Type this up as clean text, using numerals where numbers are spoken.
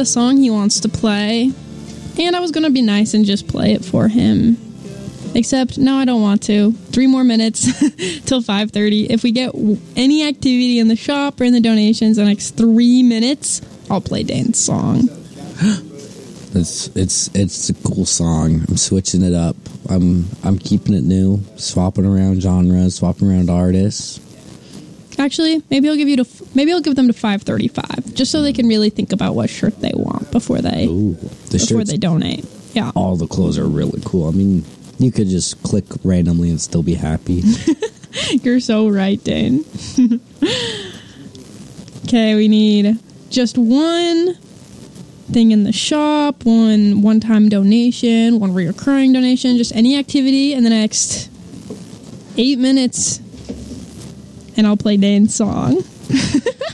a song he wants to play, and I was going to be nice and just play it for him. Except, no, I don't want to. 3 more minutes till 5:30. If we get any activity in the shop or in the donations in the next 3 minutes, I'll play Dane's song. It's a cool song. I'm switching it up. I'm keeping it new, swapping around genres, swapping around artists. Actually, maybe I'll give them to 5:35, just so they can really think about what shirt they want before they donate. Yeah, all the clothes are really cool. I mean, you could just click randomly and still be happy. You're so right, Dane. Okay, we need just one thing in the shop, one-time donation, one recurring donation, just any activity in the next 8 minutes, and I'll play Dane's song.